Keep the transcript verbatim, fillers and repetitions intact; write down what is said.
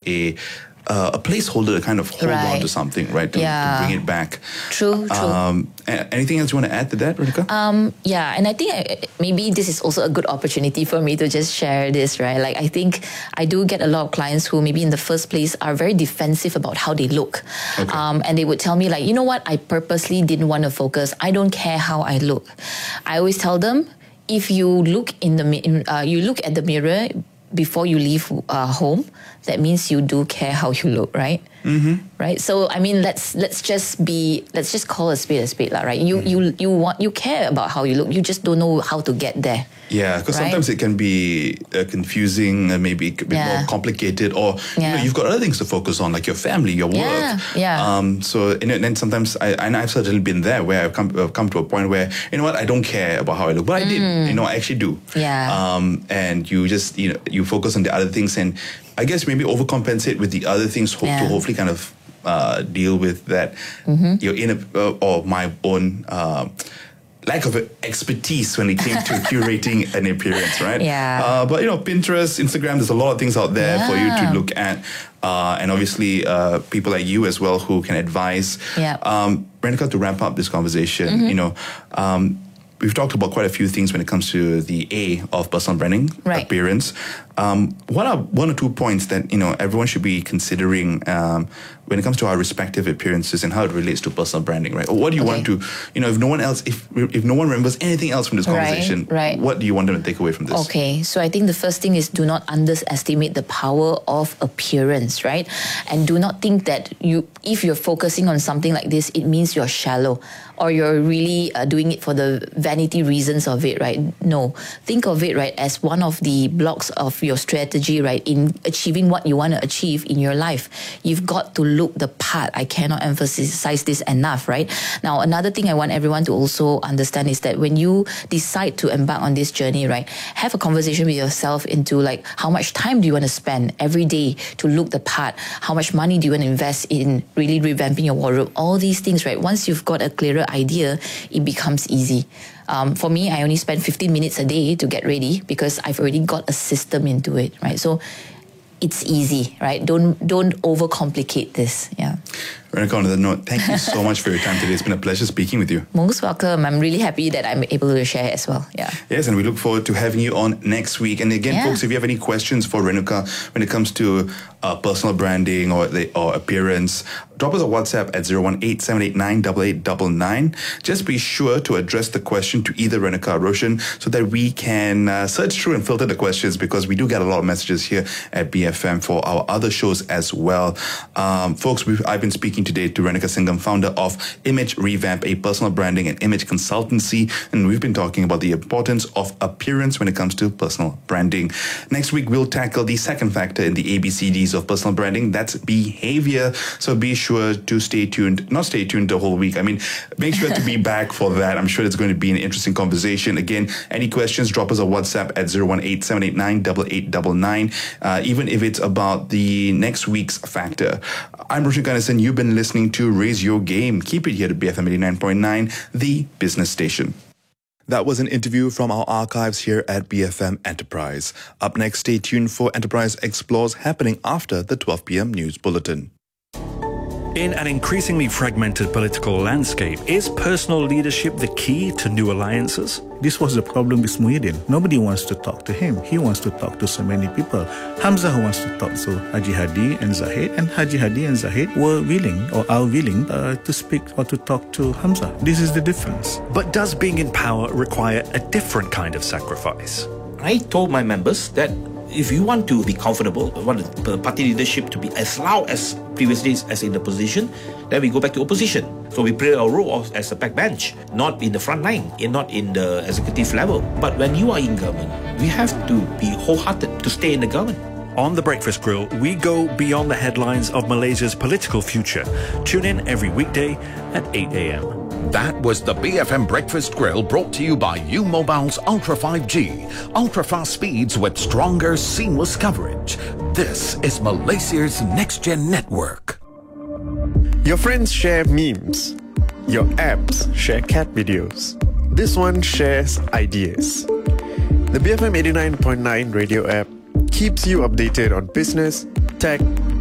a Uh, a placeholder to kind of hold right. on to something, right? To, yeah. to bring it back. True, true. Um, anything else you want to add to that, Renika? Um, yeah, and I think I, maybe this is also a good opportunity for me to just share this, right? Like, I think I do get a lot of clients who maybe in the first place are very defensive about how they look. Okay. Um, and they would tell me like, you know what? I purposely didn't want to focus. I don't care how I look. I always tell them, if you look in the in, uh, you look at the mirror before you leave uh, home, that means you do care how you look, right? Mm-hmm. Right. So I mean, let's let's just be let's just call a spade a spade, lah. Right? You mm-hmm. you you want you care about how you look. You just don't know how to get there. Yeah, because right? sometimes it can be uh, confusing, uh, maybe a bit yeah. more complicated, or yeah. you know, you've got other things to focus on, like your family, your work. Yeah, yeah. Um, so and then sometimes I and I've certainly been there where I've come I've come to a point where you know what, I don't care about how I look, but I mm. did. You know, I actually do. Yeah. Um, and you just you know you focus on the other things, and I guess maybe overcompensate with the other things hope yeah. to hopefully kind of uh, deal with that. Mm-hmm. Your inner uh, or my own. Uh, lack of expertise when it came to curating an appearance, right? Yeah. Uh, but, you know, Pinterest, Instagram, there's a lot of things out there yeah. for you to look at. Uh, and obviously, uh, people like you as well who can advise. Yeah. Um, Renika, to wrap up this conversation, mm-hmm. you know, um, we've talked about quite a few things when it comes to the A of personal branding, right. appearance. Um, what are one or two points that, you know, everyone should be considering um, when it comes to our respective appearances and how it relates to personal branding, right? Or what do you okay. want to, you know, if no one else, if if no one remembers anything else from this conversation, right, right. what do you want them to take away from this? Okay, so I think the first thing is do not underestimate the power of appearance, right? And do not think that you, if you're focusing on something like this, it means you're shallow or you're really uh, doing it for the vanity reasons of it, right? No, think of it, right, as one of the blocks of your strategy, right, in achieving what you want to achieve in your life. You've got to look the part. I cannot emphasize this enough, right? Now, another thing I want everyone to also understand is that when you decide to embark on this journey, right, have a conversation with yourself into like, how much time do you want to spend every day to look the part? How much money do you want to invest in really revamping your wardrobe? All these things, right, once you've got a clearer idea, it becomes easy. Um, for me, I only spend fifteen minutes a day to get ready because I've already got a system into it, right? So it's easy, right? Don't don't overcomplicate this. Yeah. Renika, on that note, thank you so much for your time today. It's been a pleasure speaking with you. Most welcome. I'm really happy that I'm able to share as well. Yeah. Yes, and we look forward to having you on next week. And again, yeah. folks, if you have any questions for Renika when it comes to uh, personal branding or the, or appearance, drop us a WhatsApp at zero one eight seven eight nine eight eight nine nine. Just be sure to address the question to either Renika or Roshan so that we can uh, search through and filter the questions, because we do get a lot of messages here at B F M for our other shows as well. Um, folks, we've, I've been speaking today to Renika Singham, founder of Image Revamp, a personal branding and image consultancy, and we've been talking about the importance of appearance when it comes to personal branding. Next week, we'll tackle the second factor in the A B C Ds of personal branding, that's behavior. So be sure to stay tuned, not stay tuned the whole week. I mean, make sure to be back for that. I'm sure it's going to be an interesting conversation. Again, any questions, drop us a WhatsApp at zero one eight seven eight nine eight eight nine nine, uh, even if it's about the next week's factor. I'm Roshan Ganesan. You've been listening to Raise Your Game. Keep it here to B F M eighty-nine point nine, the business station. That was an interview from our archives here at B F M Enterprise. Up next, stay tuned for Enterprise Explores, happening after the twelve p.m. news bulletin. In an increasingly fragmented political landscape, is personal leadership the key to new alliances? This was the problem with Muhyiddin. Nobody wants to talk to him. He wants to talk to so many people. Hamzah wants to talk to Haji Hadi and Zahid, and Haji Hadi and Zahid were willing or are willing uh, to speak or to talk to Hamzah. This is the difference. But does being in power require a different kind of sacrifice? I told my members that if you want to be comfortable, want the party leadership to be as loud as previous days as in the position, then we go back to opposition. So we play our role as a backbench, not in the front line, and not in the executive level. But when you are in government, we have to be wholehearted to stay in the government. On The Breakfast Grill, we go beyond the headlines of Malaysia's political future. Tune in every weekday at eight a.m. That was the B F M Breakfast Grill, brought to you by U Mobile's Ultra five G. Ultra-fast speeds with stronger, seamless coverage. This is Malaysia's next-gen network. Your friends share memes. Your apps share cat videos. This one shares ideas. The B F M eighty-nine point nine radio app keeps you updated on business, tech,